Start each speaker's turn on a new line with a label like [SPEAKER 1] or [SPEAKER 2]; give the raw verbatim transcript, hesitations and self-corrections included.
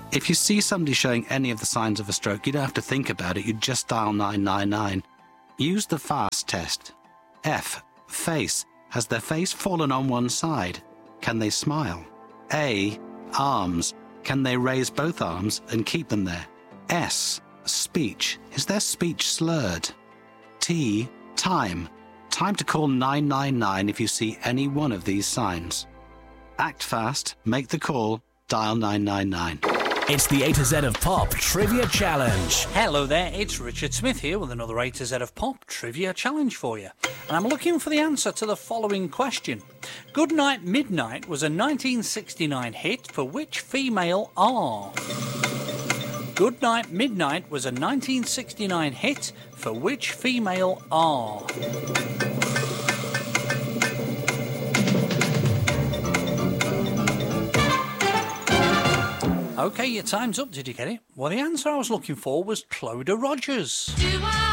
[SPEAKER 1] If you see somebody showing any of the signs of a stroke, you don't have to think about it. You just dial nine nine nine. Use the FAST test. F. Face. Has their face fallen on one side? Can they smile? A. Arms. Can they raise both arms and keep them there? S. Speech. Is their speech slurred? T. Time. Time to call nine nine nine if you see any one of these signs. Act fast, make the call, dial nine nine nine.
[SPEAKER 2] It's the A to Z of Pop Trivia Challenge.
[SPEAKER 3] Hello there, it's Richard Smith here with another A to Z of Pop Trivia Challenge for you. And I'm looking for the answer to the following question. Goodnight Midnight was a nineteen sixty-nine hit for which female R? Goodnight Midnight was a nineteen sixty-nine hit for which female R? OK, your time's up. Did you get it? Well, the answer I was looking for was Cloda Rogers.